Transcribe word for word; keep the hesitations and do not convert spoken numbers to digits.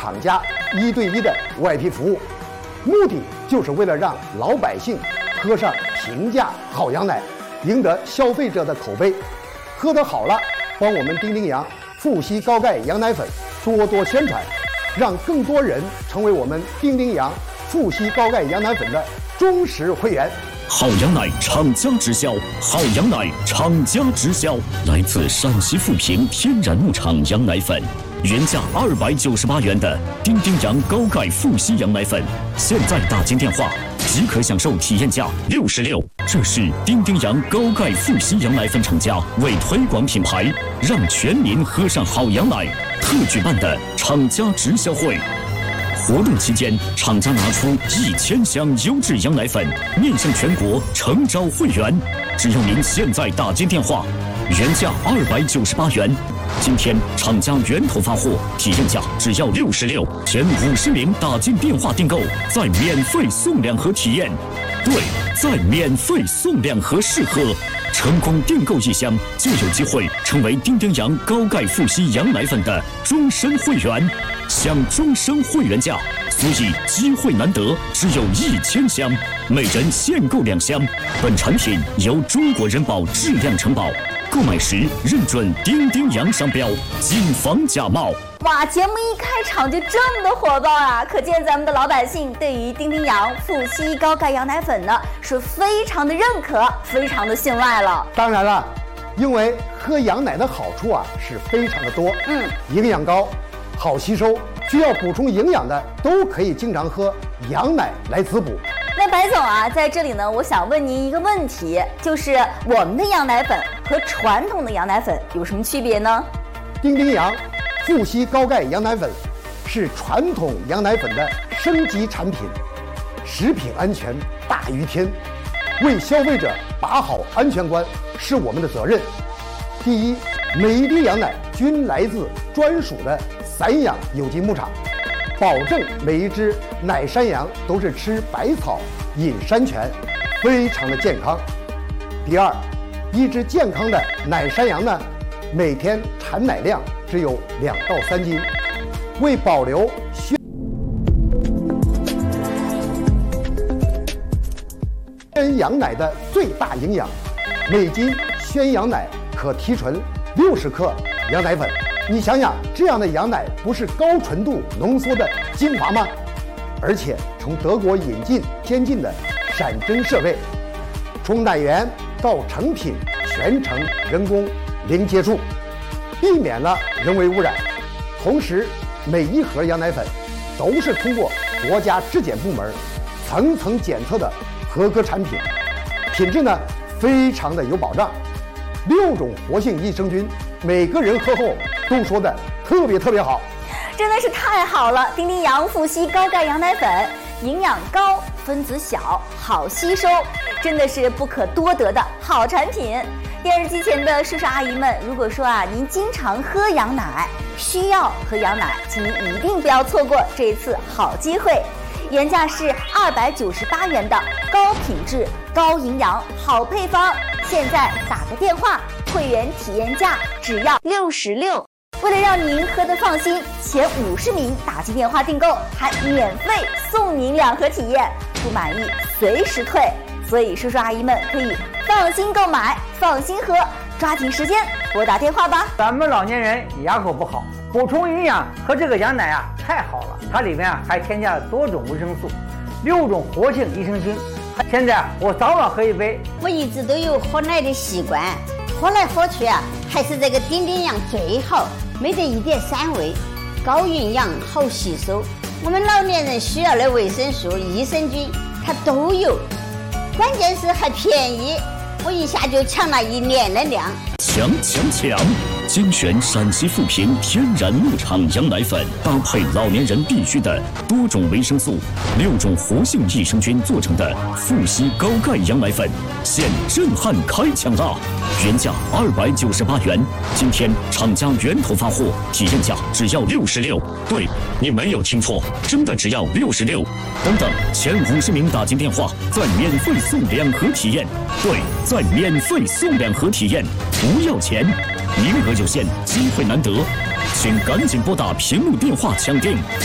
厂家一对一的外批服务，目的就是为了让老百姓喝上平价好羊奶，赢得消费者的口碑。喝得好了，帮我们丁丁羊富硒高钙羊奶粉多多宣传，让更多人成为我们丁丁羊富硒高钙羊奶粉的忠实会员。 好羊奶厂家直销，好羊奶厂家直销，来自陕西富平天然牧场羊奶粉，原价二百九十八元的丁丁羊高钙富硒羊奶粉，现在打进电话即可享受体验价六十六。这是丁丁羊高钙富硒羊奶粉厂家为推广品牌，让全民喝上好羊奶特举办的厂家直销会。活动期间，厂家拿出一千箱优质羊奶粉，面向全国诚招会员。只要您现在打进电话，原价二百九十八元，今天厂家源头发货，体验价只要六十六。前五十名打进电话订购，再免费送两盒体验。对，再免费送两盒试喝。成功订购一箱，就有机会成为丁丁羊高钙富硒羊奶粉的终身会员，享终身会员价。所以机会难得，只有一千箱，每人限购两箱。本产品由中国人保质量承保，购买时认准丁丁羊商标，谨防假冒。 哇，节目一开场就这么的火爆啊！可见咱们的老百姓对于丁丁羊富硒高钙羊奶粉呢是非常的认可，非常的信赖了。 当然了，因为喝羊奶的好处啊是非常的多，嗯，营养高，好吸收，需要补充营养的都可以经常喝羊奶来滋补。 那白总啊，在这里呢，我想问您一个问题，就是我们的羊奶粉和传统的羊奶粉有什么区别呢？ 丁丁羊富硒高钙羊奶粉是传统羊奶粉的升级产品，食品安全大于天，为消费者把好安全关是我们的责任。第一，每一滴羊奶均来自专属的散养有机牧场，保证每一只奶山羊都是吃百草饮山泉，非常的健康。第二，一只健康的奶山羊呢，每天产奶量只有两到三斤，为保留鲜羊奶的最大营养，每斤鲜羊奶可提纯六十克羊奶粉。你想想，这样的羊奶不是高纯度浓缩的精华吗？而且从德国引进先进的闪针设备，从奶源到成品全程人工零接触，避免了人为污染。同时，每一盒羊奶粉都是通过国家质检部门层层检测的合格产品，品质呢非常的有保障。六种活性益生菌，每个人喝后都说的特别特别好， 真的是太好了！丁丁羊富硒高钙羊奶粉，营养高，分子小，好吸收，真的是不可多得的好产品。电视机前的叔叔阿姨们，如果说啊您经常喝羊奶，需要喝羊奶，请您一定不要错过这一次好机会。原价是二百九十八元的高品质、高营养好配方，现在打个电话，会员体验价只要六十六。为了让您喝得放心，前五十名打进电话订购，还免费送您两盒体验，不满意随时退。所以叔叔阿姨们可以放心购买，放心喝，抓紧时间拨打电话吧。 咱们老年人牙口不好，补充营养和这个羊奶啊太好了，它里面啊还添加了多种维生素，六种活性益生菌。现在我早晚喝一杯。 我一直都有喝奶的习惯，喝来喝去啊，还是这个丁丁羊最好，没得一点膻味，高营养好吸收。我们老年人需要的维生素、益生菌它都有，关键是还便宜，我一下就抢了一年的量。 强强强！精选陕西富平天然牧场羊奶粉，搭配老年人必需的多种维生素、六种活性益生菌做成的富硒高钙羊奶粉，现震撼开抢啦！原价二百九十八元，今天厂家源头发货，体验价只要六十六。对，你没有听错，真的只要六十六。等等，前五十名打进电话，再免费送两盒体验。对，再免费送两盒体验，不要钱。名额有限，机会难得，请赶紧拨打屏幕电话抢订。